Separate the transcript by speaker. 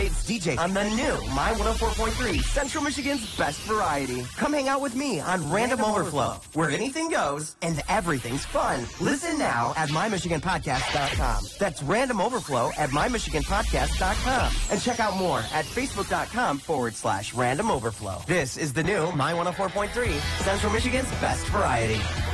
Speaker 1: Hey, it's DJ on the new My 104.3, Central Michigan's best variety. Come hang out with me on Random Overflow, where anything goes and everything's fun. Listen now at mymichiganpodcast.com. That's Random Overflow at mymichiganpodcast.com. And check out more at facebook.com/Random Overflow. This is the new My 104.3, Central Michigan's best variety.